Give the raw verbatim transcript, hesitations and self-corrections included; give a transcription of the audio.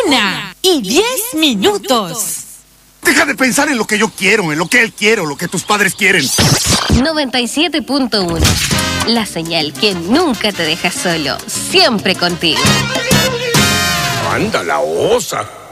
Una y diez minutos. Deja de pensar en lo que yo quiero, en lo que él quiere, lo que tus padres quieren. noventa y siete punto uno. La señal que nunca te deja solo, siempre contigo. ¡Anda la osa!